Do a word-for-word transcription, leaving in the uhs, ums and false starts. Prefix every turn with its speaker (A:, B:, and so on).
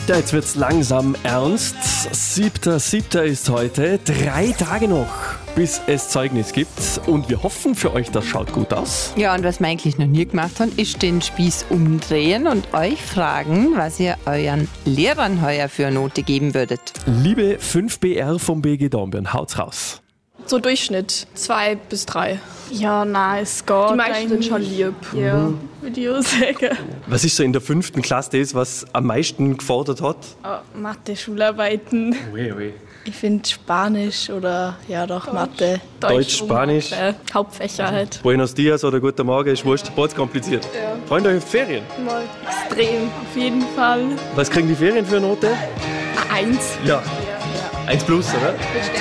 A: Ja, jetzt wird's langsam ernst. Siebter, siebter ist heute. Drei Tage noch, bis es Zeugnis gibt. Und wir hoffen für euch, das schaut gut aus.
B: Ja, und was wir eigentlich noch nie gemacht haben, ist den Spieß umdrehen und euch fragen, was ihr euren Lehrern heuer für eine Note geben würdet.
A: Liebe fünf B R vom B G Dornbirn, haut's raus.
C: So Durchschnitt, zwei bis drei.
D: Ja, nein, es geht.
C: Die meisten sind schon lieb.
D: Ja, würde ich auch sagen.
A: Was ist so in der fünften Klasse das, was am meisten gefordert hat?
D: Oh, Mathe, Schularbeiten.
A: Ui, ui.
D: Ich finde Spanisch oder ja doch Mathe.
A: Deutsch, Spanisch.
D: Mathe, Hauptfächer halt.
A: Buenos Dias oder Guten Morgen, ist wurscht, ganz kompliziert.
D: Ja.
A: Freut euch auf die Ferien.
D: Mal extrem, auf jeden Fall.
A: Was kriegen die Ferien für eine Note?
D: Eins.
A: Ja. Eins plus, oder?